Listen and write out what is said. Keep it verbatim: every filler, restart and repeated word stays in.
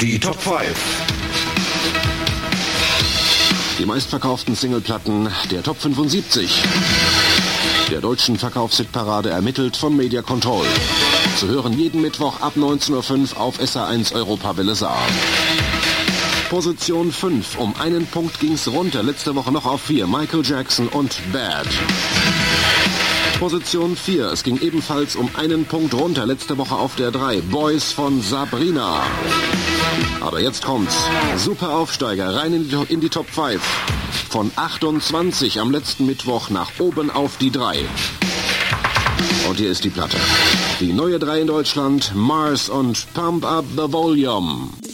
Die Top fünf. Die meistverkauften Singleplatten der Top fünfundsiebzig. Der deutschen Verkaufshitparade ermittelt von Media Control. Zu hören jeden Mittwoch ab neunzehn Uhr fünf auf S R eins Europa Welle Saar. Position fünf. Um einen Punkt ging's runter. Letzte Woche noch auf vier. Michael Jackson und Bad. Position vier. Es ging ebenfalls um einen Punkt runter. Letzte Woche auf der drei. Boys von Sabrina. Aber jetzt kommt's. Super Aufsteiger. Rein in die, in die Top fünf. Von achtundzwanzig am letzten Mittwoch nach oben auf die drei. Und hier ist die Platte. Die neue drei in Deutschland. Mars und Pump Up the Volume.